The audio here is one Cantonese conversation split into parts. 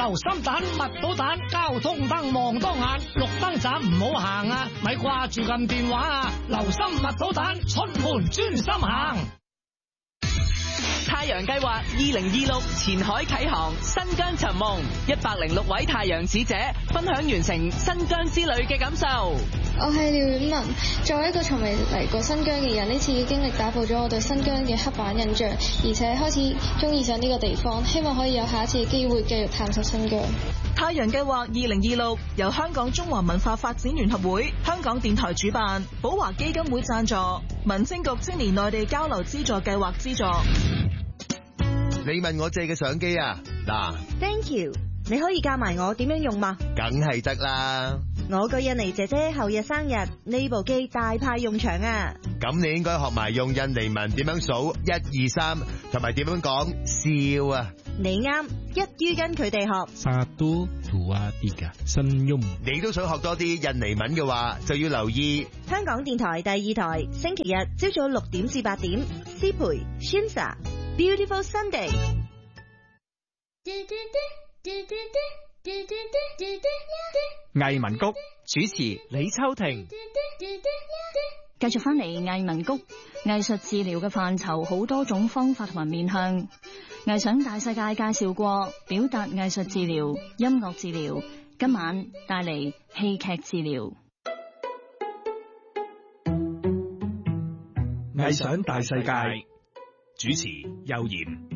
留心蛋、密到蛋，交通燈望當眼，綠燈盞唔好行啊，咪掛住撳電話啊，留心密到蛋，出門專心行。 太陽計劃2026前海啟航，新疆尋夢，106位太陽使者分享完成新疆之旅嘅感受。 我係廖婉文，作為一個從未嚟過新疆嘅人，呢次嘅經歷打破咗我對新疆嘅刻板印象，而且開始中意上呢個地方，希望可以有下一次嘅機會繼續探索新疆。 太陽計劃2026由香港中華文化發展聯合會、香港電台主辦，寶華基金會贊助，民政局青年內地交流資助計劃資助。 你問我借嘅相機啊？嗱 ，Thank you， 你可以教埋我點樣用嗎？ 梗係得啦。 我個印尼姐姐後日生日，呢部機大派用場啊！ 咁你應該學埋用印尼文點樣數1、2、3，同埋點樣講笑啊！ 你啱，一於跟佢哋學。 Satu, dua, tiga, senyum。 你都想學多啲印尼文嘅話，就要留意香港電台第2台，星期日朝早6點至8點，思培 Shinsa。Beautiful Sunday。 藝文谷主持李秋婷。 繼續翻嚟藝文谷，藝術治療嘅範疇好多種方法同埋面向。藝想大世界介紹過表達藝術治療、音樂治療，今晚帶嚟戲劇治療。 藝想大世界主持邱賢。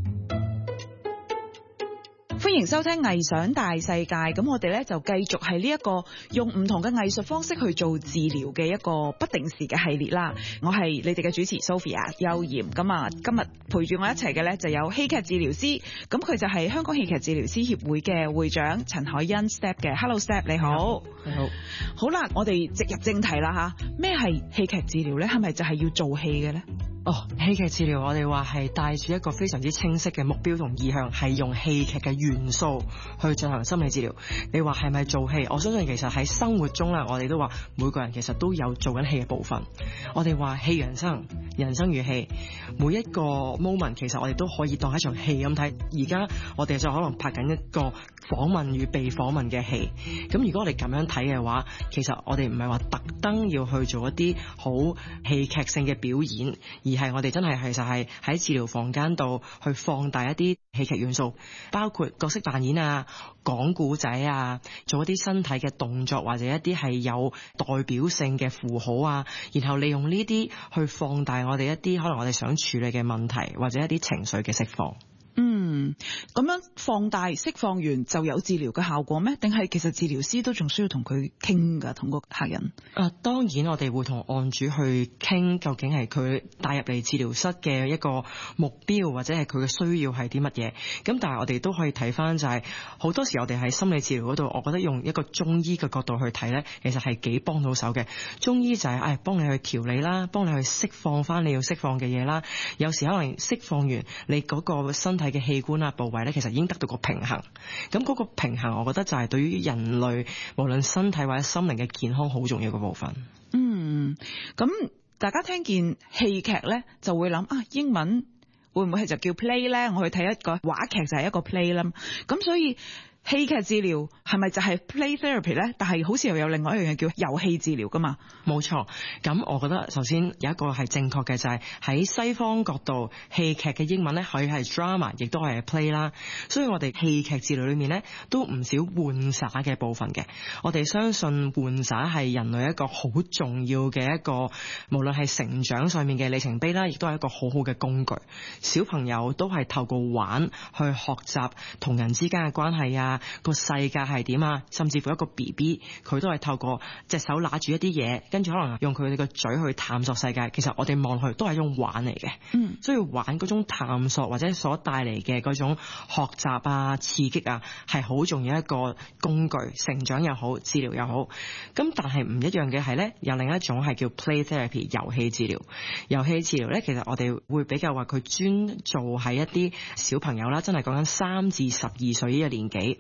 歡迎收聽藝想大世界，咁我哋咧就繼續係呢一個用唔同嘅藝術方式去做治療嘅一個不定時嘅系列啦。我係你哋嘅主持 Sophia 邱賢，咁啊今日陪住我一齊嘅咧就有戲劇治療師，咁佢就係香港戲劇治療師協會嘅會長陳凱欣 Step 嘅。Hello Step， 你好。 你好。 好啦，我哋直入正題啦吓，咩係戲劇治療咧？係咪就係要做戲嘅咧？ 戲劇治療我哋話係帶住一個非常之清晰嘅目標同意向，係用戲劇嘅元素去進行心理治療。你話係咪做戲？我相信其實喺生活中啦，我哋都話每個人其實都有做緊戲嘅部分。我哋話戲人生，人生如戲，每一個 moment 其實我哋都可以當一場戲咁睇。而家我哋就可能拍緊一個訪問與被訪問嘅戲。咁如果我哋咁樣睇嘅話，其實我哋唔係話特登要去做一啲好戲劇性嘅表演，而係我哋真係其實係喺治療房間度去放大一啲戲劇元素，包括角色扮演啊、講故仔啊、做一啲身體嘅動作或者一啲係有代表性嘅符號啊，然後利用呢啲去放大我哋一啲可能我哋想處理嘅問題或者一啲情緒嘅釋放。 咁樣放大釋放完就有治療嘅效果咩？定係其實治療師都仲需要同佢傾㗎，同個客人？ 當然我哋會同案主去傾，究竟係佢帶入嚟治療室嘅一個目標或者係佢嘅需要係啲乜嘢。咁但係我哋都可以睇翻就係好多時我哋喺心理治療嗰度，我覺得用一個中醫嘅角度去睇呢，其實係幾幫到手嘅。中醫就係幫你去調理啦，幫你去釋放翻你要釋放嘅嘢啦。有時可能釋放完你嗰個身體嘅器官啊部位咧，其實已經得到個平衡。咁嗰個平衡，我覺得就係對於人類無論身體或者心靈嘅健康好重要嘅部分。 咁大家聽見戲劇咧，就會諗英文會唔會係就叫 play 咧？我去睇一個話劇就係一個 play 啦。咁所以戲劇治療係咪就係 play therapy 咧？但係好似又有另外一樣嘢叫遊戲治療噶嘛？ 冇錯。咁我覺得首先有一個係正確嘅，就係喺西方角度戲劇嘅英文咧，可以係 drama， 亦都係 play 啦。所以我哋戲劇治療裏面咧都唔少玩耍嘅部分嘅。我哋相信玩耍係人類一個好重要嘅一個，無論係成長上面嘅里程碑啦，亦都係一個好好嘅工具。小朋友都係透過玩去學習同人之間嘅關係啊，個世界係點啊，甚至乎一個 BB 佢都係透過隻手拿住一啲嘢，跟住可能用佢哋個嘴去探索世界。其實我哋望去都係一種玩嚟嘅。所以玩嗰種探索或者所帶嚟嘅嗰種學習啊、刺激啊，係好重要一個工具，成長又好，治療又好。咁但係唔一樣嘅係呢，有另一種係叫 play therapy 遊戲治療。遊戲治療呢，其實我哋會比較話佢專做喺一啲小朋友啦，真係講緊3至12歲呢個年紀。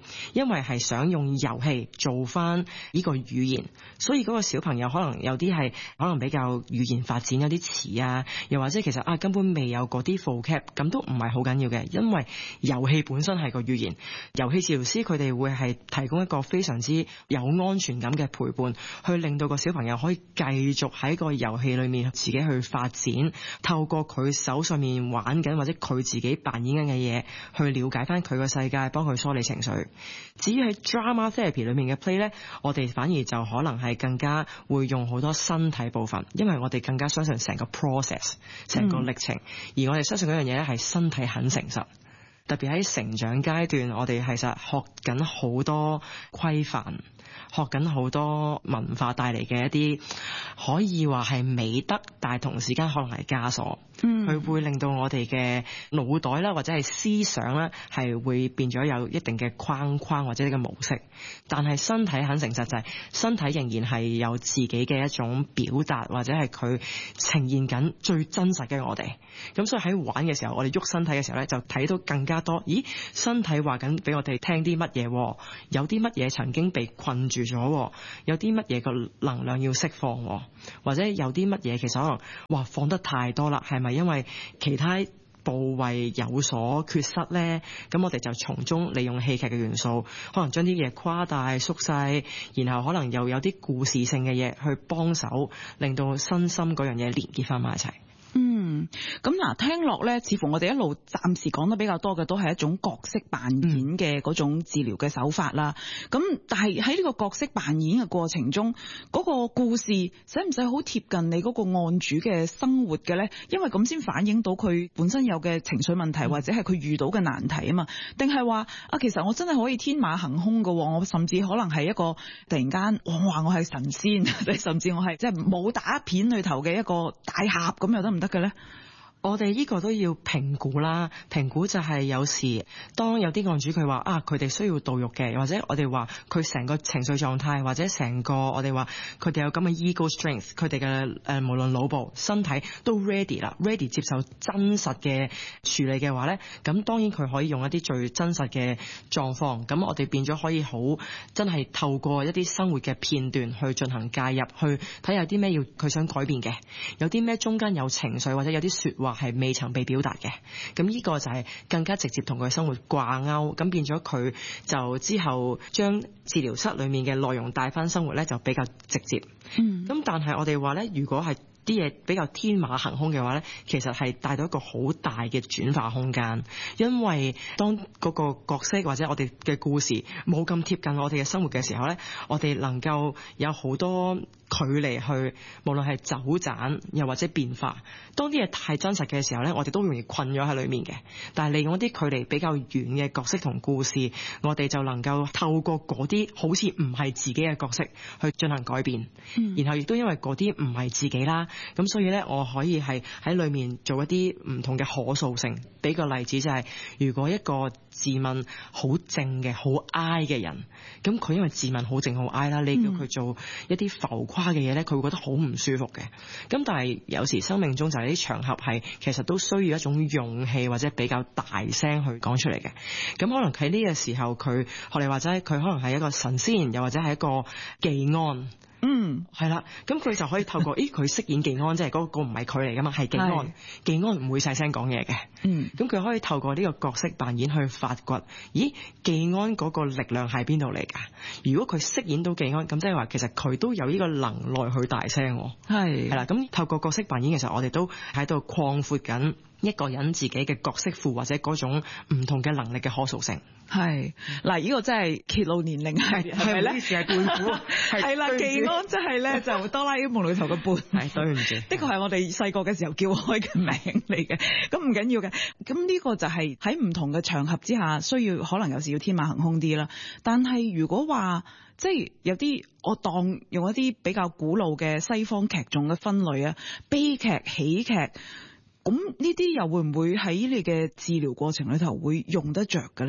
因為係想用遊戲做翻呢個語言，所以嗰個小朋友可能有啲係可能比較語言發展有啲遲啊，又或者其實根本未有嗰啲 vocab， 咁都唔係好緊要嘅，因為遊戲本身係個語言。遊戲治療師佢哋會係提供一個非常之有安全感嘅陪伴，去令到個小朋友可以繼續喺個遊戲裏面自己去發展，透過佢手上面玩緊或者佢自己扮演緊嘅嘢，去了解翻佢個世界，幫佢梳理情緒。至於喺 drama therapy 裏面嘅 play 呢，我哋反而就可能係更加會用好多身體部分，因為我哋更加相信成個 process 成個歷程，而我哋相信嗰樣嘢咧係身體很誠實。特別喺成長階段，我哋其實學緊好多規範，學緊好多文化帶嚟嘅一啲可以話係美德，但係同時間可能係枷鎖。佢會令到我哋嘅腦袋啦，或者係思想啦，係會變咗有一定嘅框框或者呢個模式。但係身體很誠實，就係身體仍然係有自己嘅一種表達，或者係佢呈現緊最真實嘅我哋。咁所以喺玩嘅時候，我哋喐身體嘅時候咧，就睇到更加多。咦，身體話緊俾我哋聽啲乜嘢？有啲乜嘢曾經被困住咗？有啲乜嘢個能量要釋放？或者有啲乜嘢其實可能哇放得太多啦？係咪因為其他部位有所缺失呢？咁我哋就從中利用戲劇嘅元素，可能將啲嘢誇大縮細，然後可能又有啲故事性嘅嘢去幫手，令到身心嗰樣嘢連結翻埋一齊。 咁嗱，聽落咧，似乎我哋一路暫時講得比較多嘅都係一種角色扮演嘅嗰種治療嘅手法啦。咁但係喺呢個角色扮演嘅過程中，嗰個故事使唔使好貼近你嗰個案主嘅生活嘅咧？因為咁先反映到佢本身有嘅情緒問題，或者係佢遇到嘅難題啊嘛。定係話其實我真係可以天馬行空嘅，我甚至可能係一個突然間我話我係神仙，甚至我係即係武打片裏頭嘅一個大俠，咁又得唔得嘅咧？ 我哋呢個都要評估啦，評估就係有時當有啲案主佢話佢哋需要導育嘅，或者我哋話佢成個情緒狀態，或者成個我哋話佢哋有咁嘅 ego strength， 佢哋嘅無論腦部身體都 ready 啦，ready 接受真實嘅處理嘅話咧，咁當然佢可以用一啲最真實嘅狀況，咁我哋變咗可以好真係透過一啲生活嘅片段去進行介入，去睇下有啲咩要佢想改變嘅，有啲咩中間有情緒或者有啲說話係未曾被表達嘅，咁呢個就係更加直接同佢生活掛鈎，咁變咗佢就之後將治療室裏面嘅內容帶翻生活咧，就比較直接。咁但係我哋話咧，如果係啲嘢比較天馬行空嘅話咧，其實係帶到一個好大嘅轉化空間，因為當嗰個角色或者我哋嘅故事冇咁貼近我哋嘅生活嘅時候咧，我哋能夠有好多距離去，無論係走盞又或者變化。當啲嘢太真實嘅時候咧，我哋都容易困咗喺裏面嘅。但係利用一啲距離比較遠嘅角色同故事，我哋就能夠透過嗰啲好似唔係自己嘅角色去進行改變。然後亦都因為嗰啲唔係自己啦，咁所以咧我可以係喺裏面做一啲唔同嘅可塑性。俾個例子就係，如果一個自問好正嘅好 I 嘅人，咁佢因為自問好正好 I 啦，你叫佢做一啲浮誇嘅嘢咧，佢會覺得好唔舒服嘅。咁但係有時生命中就係啲場合係其實都需要一種勇氣或者比較大聲去講出嚟嘅。咁可能喺呢個時候佢學你話齋，佢可能係一個神仙，又或者係一個技安。係啦，咁佢就可以透過，佢飾演技安，即係嗰個唔係佢嚟噶嘛，係技安。技安唔會細聲講嘢嘅。咁佢可以透過呢個角色扮演去發掘，技安嗰個力量喺邊度嚟噶？如果佢飾演到技安，咁即係話其實佢都有呢個能耐去大聲。係啦，咁透過角色扮演嘅時候，我哋都喺度擴闊緊一個人自己嘅角色庫或者嗰種唔同嘅能力嘅可塑性。係嗱，呢個真係揭露年齡係咪咧？係胖虎，係啦，技安真係咧就哆啦 A 夢裏頭嘅伴。係，對唔住，的確係我哋細個嘅時候叫開嘅名嚟嘅。咁唔緊要嘅，咁呢個就係喺唔同嘅場合之下，需要可能有時要天馬行空啲啦。但係如果話即係有啲我當用一啲比較古老嘅西方劇種嘅分類啊，悲劇、喜劇。咁呢啲又會唔會喺你嘅治療過程裏頭會用得着嘅咧？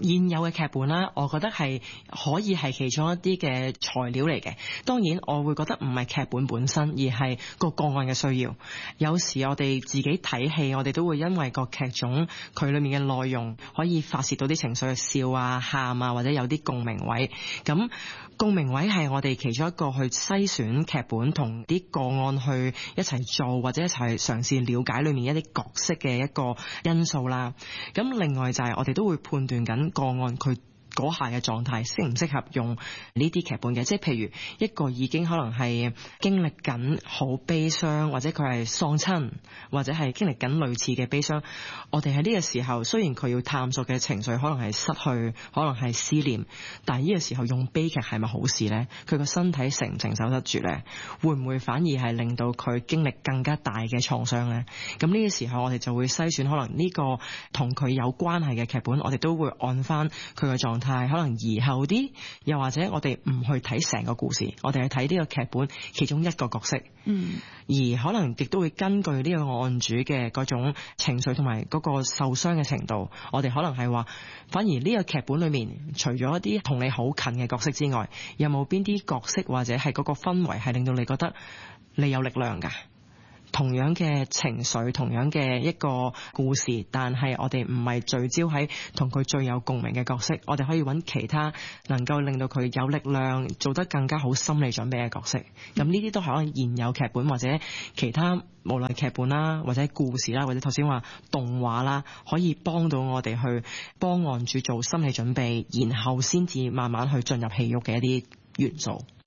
現有嘅劇本啦，我覺得係可以係其中一啲嘅材料嚟嘅。當然我會覺得唔係劇本本身，而係個案嘅需要。有時我哋自己睇戲，我哋都會因為個劇種佢裏面嘅內容可以發洩到啲情緒，笑啊、喊啊，或者有啲共鳴位。咁共鳴位係我哋其中一個去篩選劇本同啲個案去一齊做，或者一齊嘗試了解裏面一啲角色嘅一個因素啦。咁另外就係我哋都會判斷緊個案佢嗰下嘅狀態適唔適合用呢啲劇本嘅，即係譬如一個已經可能係經歷緊好悲傷，或者佢係喪親，或者係經歷緊類似嘅悲傷，我哋喺呢個時候雖然佢要探索嘅情緒可能係失去，可能係思念，但係呢個時候用悲劇係咪好事呢？佢個身體承唔承受得住呢？會唔會反而係令到佢經歷更加大嘅創傷呢？咁呢個時候我哋就會篩選可能呢個同佢有關係嘅劇本，我哋都會按翻佢嘅狀態可能移後啲，又或者我哋唔去睇成個故事，我哋去睇呢個劇本其中一個角色，而可能亦都會根據呢個案主嘅嗰種情緒同埋嗰個受傷嘅程度，我哋可能係話，反而呢個劇本裏面除咗一啲同你好近嘅角色之外，有冇邊啲角色或者係嗰個氛圍係令到你覺得你有力量㗎？同樣嘅情緒，同樣嘅一個故事，但係我哋唔係聚焦喺同佢最有共鳴嘅角色，我哋可以揾其他能夠令到佢有力量做得更加好心理準備嘅角色。咁呢啲都係可能現有劇本或者其他無論劇本啦，或者故事啦，或者頭先話動畫啦，可以幫到我哋去幫案主做心理準備，然後先至慢慢去進入戲肉嘅一啲元素。